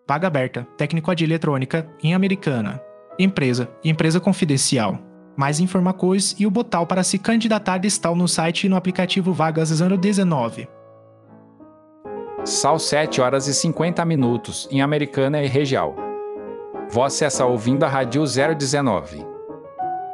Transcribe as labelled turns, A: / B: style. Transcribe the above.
A: Vaga aberta, técnico de eletrônica, em Americana. Empresa confidencial. Mais informações e o botão para se candidatar estão no site e no aplicativo Vagas 019.
B: São 7h50, em Americana e região. Você está ouvindo a Rádio 019.